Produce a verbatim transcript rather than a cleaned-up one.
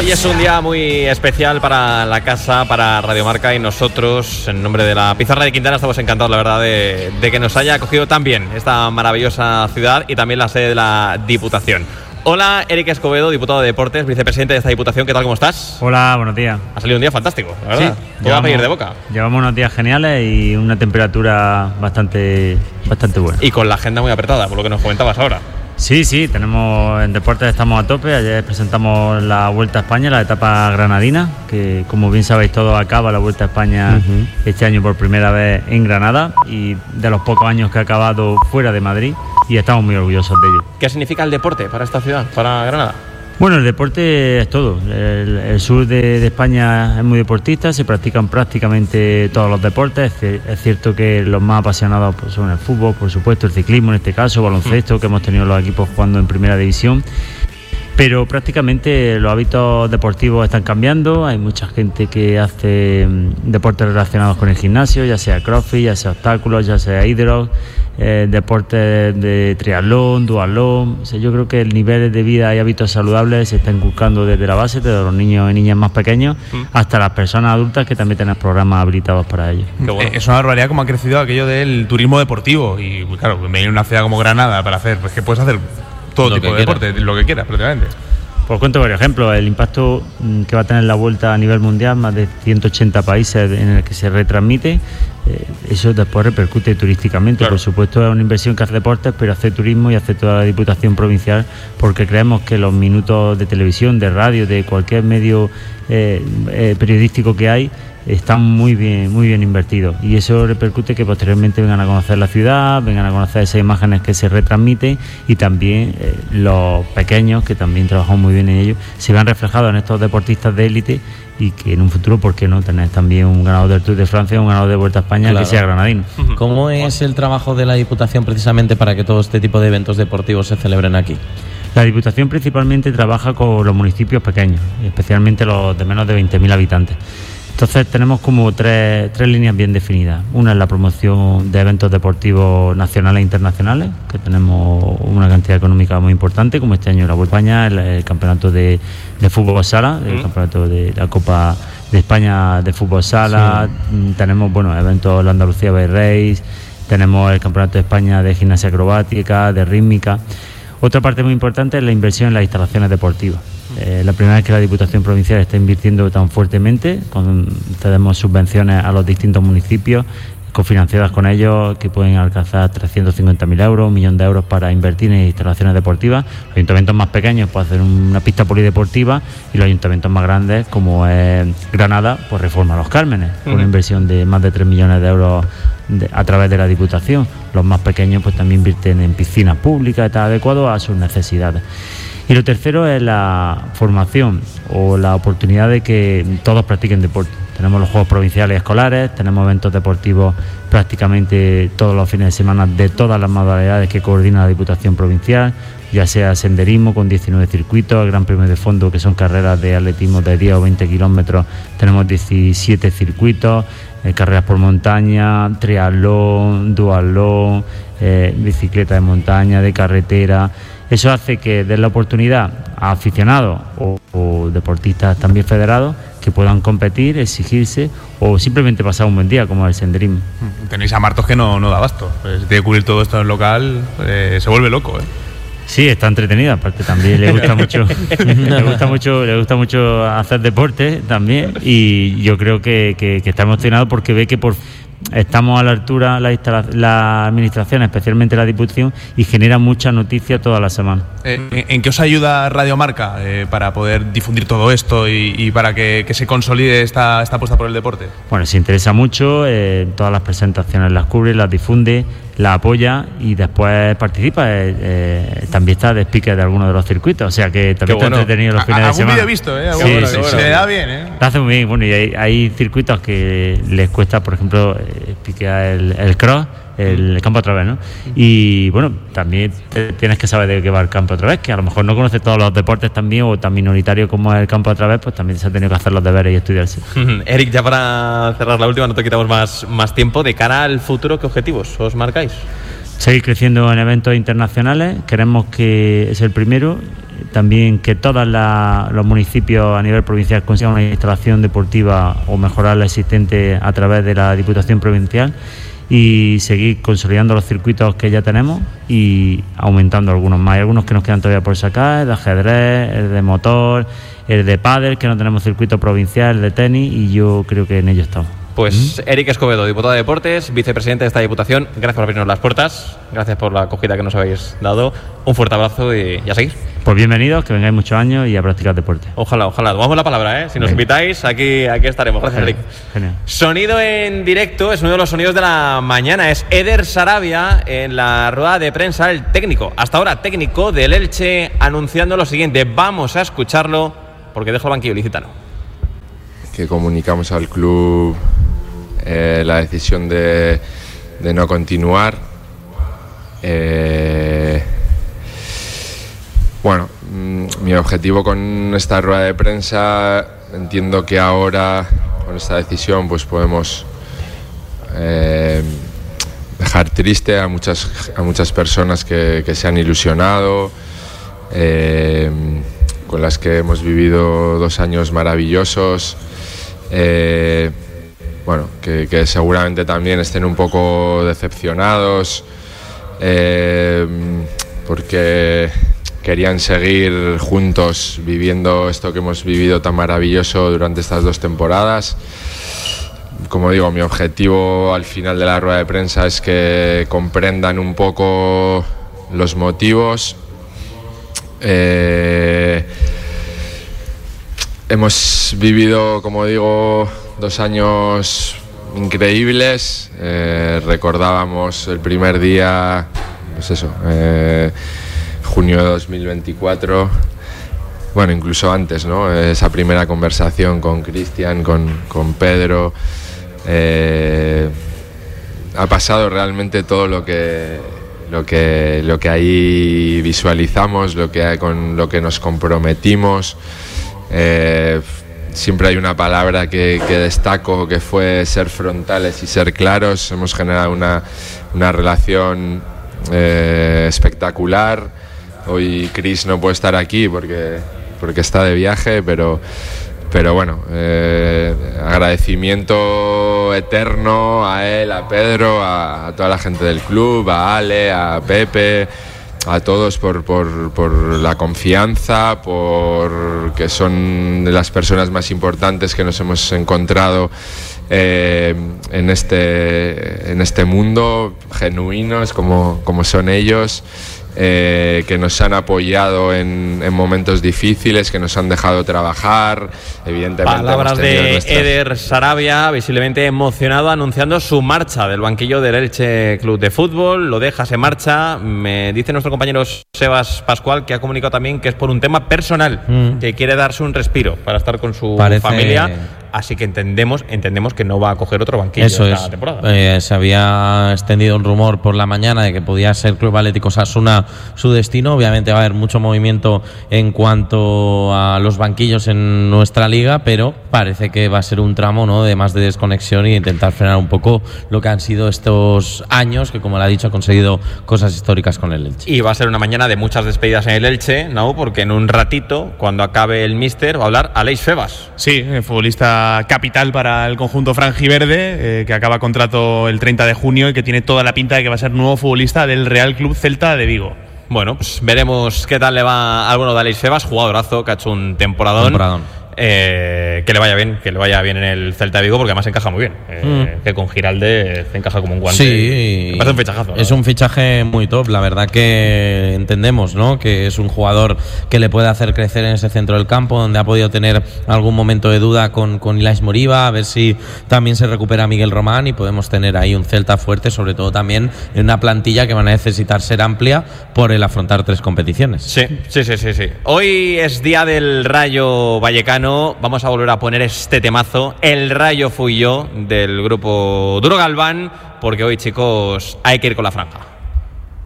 Hoy es un día muy especial para la casa, para Radio Marca, y nosotros, en nombre de la Pizarra de Quintana, estamos encantados, la verdad, de, de que nos haya acogido tan bien esta maravillosa ciudad y también la sede de la Diputación. Hola, Eric Escobedo, diputado de Deportes, vicepresidente de esta Diputación. ¿Qué tal, cómo estás? Hola, buenos días. Ha salido un día fantástico, la verdad. Sí, todo a pedir de boca. Llevamos unos días geniales y una temperatura bastante, bastante buena. Y con la agenda muy apretada, por lo que nos comentabas ahora. Sí, sí, tenemos en Deportes estamos a tope. Ayer presentamos la Vuelta a España, la etapa granadina, que como bien sabéis todos acaba la Vuelta a España uh-huh. este año por primera vez en Granada, y de los pocos años que ha acabado fuera de Madrid, y estamos muy orgullosos de ello. ¿Qué significa el deporte para esta ciudad, para Granada? Bueno, el deporte es todo. El, el sur de, de España es muy deportista, se practican prácticamente todos los deportes. Es, es cierto que los más apasionados pues, son el fútbol, por supuesto, el ciclismo en este caso, baloncesto, que hemos tenido los equipos jugando en primera división. Pero prácticamente los hábitos deportivos están cambiando. Hay mucha gente que hace deportes relacionados con el gimnasio, ya sea crossfit, ya sea obstáculos, ya sea hidrox, eh, deportes de triatlón, duatlón. O sea, yo creo que el nivel de vida y hábitos saludables se está inculcando desde la base, desde los niños y niñas más pequeños mm. hasta las personas adultas, que también tienen programas habilitados para ello. Bueno. Es una barbaridad cómo ha crecido aquello del turismo deportivo. Y claro, venir a una ciudad como Granada para hacer, pues que puedes hacer todo lo tipo de deporte, quieras. Lo que quieras prácticamente. Pues cuento varios ejemplos. El impacto que va a tener la Vuelta a nivel mundial, más de ciento ochenta países en el que se retransmite, eh, eso después repercute turísticamente. Claro. Por supuesto es una inversión que hace Deportes, pero hace turismo y hace toda la Diputación Provincial, porque creemos que los minutos de televisión, de radio, de cualquier medio eh, eh, periodístico que hay, están muy bien, muy bien invertidos, y eso repercute que posteriormente vengan a conocer la ciudad, vengan a conocer esas imágenes que se retransmiten, y también eh, los pequeños, que también trabajamos muy bien en ello, se vean reflejados en estos deportistas de élite, y que en un futuro, ¿por qué no?, tener también un ganador del Tour de Francia, un ganador de Vuelta a España, claro, que sea granadino. ¿Cómo es el trabajo de la Diputación precisamente para que todo este tipo de eventos deportivos se celebren aquí? La Diputación principalmente trabaja con los municipios pequeños, especialmente los de menos de veinte mil habitantes. Entonces tenemos como tres, tres líneas bien definidas. Una es la promoción de eventos deportivos nacionales e internacionales, que tenemos una cantidad económica muy importante, como este año la Vuelta a España, el, el campeonato de, de fútbol sala, el ¿Mm? campeonato de la Copa de España de fútbol sala, sí. Tenemos bueno eventos la Andalucía Bay Race, tenemos el campeonato de España de gimnasia acrobática, de rítmica. Otra parte muy importante es la inversión en las instalaciones deportivas. Eh, la primera vez que la Diputación Provincial está invirtiendo tan fuertemente, concedemos subvenciones a los distintos municipios, cofinanciadas con ellos, que pueden alcanzar trescientos cincuenta mil euros, un millón de euros para invertir en instalaciones deportivas. Los ayuntamientos más pequeños pueden hacer una pista polideportiva, y los ayuntamientos más grandes, como es Granada, pues reforma Los Cármenes, con uh-huh. una inversión de más de tres millones de euros de, a través de la Diputación. Los más pequeños pues también invierten en piscinas públicas, está adecuado a sus necesidades. Y lo tercero es la formación o la oportunidad de que todos practiquen deporte. Tenemos los Juegos Provinciales Escolares, tenemos eventos deportivos prácticamente todos los fines de semana de todas las modalidades que coordina la Diputación Provincial, ya sea senderismo con diecinueve circuitos, el Gran Premio de Fondo, que son carreras de atletismo de diez o veinte kilómetros, tenemos diecisiete circuitos, eh, carreras por montaña, triatlón, duatlón, eh, bicicleta de montaña, de carretera. Eso hace que den la oportunidad a aficionados o, o deportistas también federados que puedan competir, exigirse o simplemente pasar un buen día, como el senderismo. Tenéis a Martos que no, no da abasto. Pues, si tiene que cubrir todo esto en el local, eh, se vuelve loco, ¿eh? Sí, está entretenida, aparte también le gusta mucho, le gusta mucho, le gusta mucho hacer deporte también, y yo creo que, que, que está emocionado porque ve que por estamos a la altura, la, la administración, especialmente la Diputación, y genera muchas noticias toda la semana. Eh, ¿En qué os ayuda Radio Marca eh, para poder difundir todo esto y, y para que, que se consolide esta, esta apuesta por el deporte? Bueno, se interesa mucho, eh, todas las presentaciones las cubre, las difunde, la apoya y después participa. Eh, eh, también está de speaker de algunos de los circuitos, o sea que también bueno. está entretenido los fines de semana. Algún vídeo he visto, ¿eh? Sí, bueno, sí, se, sí. se le da bien, ¿eh? Lo hace muy bien. Bueno, y hay, hay circuitos que les cuesta, por ejemplo, eh, piquear el, el cross, el campo otra vez, ¿no? Y bueno, también tienes que saber de qué va el campo otra vez, que a lo mejor no conoces todos los deportes también, o tan minoritario como es el campo otra vez, pues también se ha tenido que hacer los deberes y estudiarse. Eric, ya para cerrar la última, no te quitamos más, más tiempo. De cara al futuro, ¿qué objetivos os marcáis? Seguir creciendo en eventos internacionales. Queremos que es el primero. También que todos los municipios a nivel provincial consigan una instalación deportiva o mejorar la existente a través de la Diputación Provincial, y seguir consolidando los circuitos que ya tenemos y aumentando algunos más. Hay algunos que nos quedan todavía por sacar, el de ajedrez, el de motor, el de pádel, que no tenemos circuito provincial, el de tenis, y yo creo que en ello estamos. Pues ¿Mm? Eric Escobedo, diputado de Deportes, vicepresidente de esta Diputación, gracias por abrirnos las puertas, gracias por la acogida que nos habéis dado, un fuerte abrazo y, y a seguir. Pues bienvenidos, que vengáis muchos años y a practicar deporte. Ojalá, ojalá. Vamos la palabra, ¿eh? Si nos Venga. invitáis, aquí, aquí estaremos. Gracias, Eric. Genial. Sonido en directo, es uno de los sonidos de la mañana. Es Eder Sarabia en la rueda de prensa, el técnico, hasta ahora técnico del Elche, anunciando lo siguiente. Vamos a escucharlo porque dejo el banquillo licitano. Que comunicamos al club eh, la decisión de, de no continuar. Eh... Bueno, mi objetivo con esta rueda de prensa, entiendo que ahora con esta decisión pues podemos eh, dejar triste a muchas, a muchas personas que, que se han ilusionado, eh, con las que hemos vivido dos años maravillosos, eh, bueno, que, que seguramente también estén un poco decepcionados, eh, porque querían seguir juntos viviendo esto que hemos vivido tan maravilloso durante estas dos temporadas. Como digo, mi objetivo al final de la rueda de prensa es que comprendan un poco los motivos. Eh, hemos vivido, como digo, dos años increíbles. Eh, recordábamos el primer día, pues eso, eh, junio de dos mil veinticuatro, bueno, incluso antes, ¿no? Esa primera conversación con Cristian, con, con Pedro, eh, ha pasado realmente todo lo que, lo que, lo que ahí visualizamos, lo que, con lo que nos comprometimos. Eh, siempre hay una palabra que, que destaco, que fue ser frontales y ser claros. Hemos generado una, una relación eh, espectacular. Hoy Chris no puede estar aquí porque, porque está de viaje, pero, pero bueno, eh, agradecimiento eterno a él, a Pedro, a, a toda la gente del club, a Ale, a Pepe, a todos por, por, por la confianza, por que son de las personas más importantes que nos hemos encontrado eh, en, este, en este mundo, genuinos como, como son ellos. Eh, que nos han apoyado en, en momentos difíciles, que nos han dejado trabajar, evidentemente. Palabras de nuestras... Eder Sarabia, visiblemente emocionado, anunciando su marcha del banquillo del Elche Club de Fútbol. Lo deja, se marcha. Me dice nuestro compañero Sebas Pascual que ha comunicado también que es por un tema personal, mm. que quiere darse un respiro para estar con su Parece... familia. Así que entendemos entendemos que no va a coger otro banquillo Eso esta es. temporada. Eh, se había extendido un rumor por la mañana de que podía ser Club Atlético Osasuna su destino. Obviamente va a haber mucho movimiento en cuanto a los banquillos en nuestra liga, pero parece que va a ser un tramo, ¿no?, de más de desconexión y intentar frenar un poco lo que han sido estos años, que como le ha dicho ha conseguido cosas históricas con el Elche. Y va a ser una mañana de muchas despedidas en el Elche, ¿no?, porque en un ratito, cuando acabe el míster, va a hablar Aleix Febas. Sí, el futbolista capital para el conjunto franjiverde, eh, que acaba contrato el treinta de junio y que tiene toda la pinta de que va a ser nuevo futbolista del Real Club Celta de Vigo. Bueno, pues veremos qué tal le va al bueno de Aleix Febas, jugadorazo que ha hecho un temporadón. temporadón. Eh, que le vaya bien, que le vaya bien en el Celta de Vigo, porque además encaja muy bien. Eh, mm. Que con Giralde se encaja como un guante. Sí, me parece un fichajazo, ¿no? Es un fichaje muy top. La verdad que entendemos, ¿no?, que es un jugador que le puede hacer crecer en ese centro del campo, donde ha podido tener algún momento de duda con, con Ilaix Moriba, a ver si también se recupera Miguel Román y podemos tener ahí un Celta fuerte, sobre todo también en una plantilla que van a necesitar ser amplia por el afrontar tres competiciones. Sí, sí, sí, sí, sí. Hoy es día del Rayo Vallecano. Vamos a volver a poner este temazo, El Rayo Fui Yo, del grupo Duro Galván, porque hoy, chicos, hay que ir con la franja.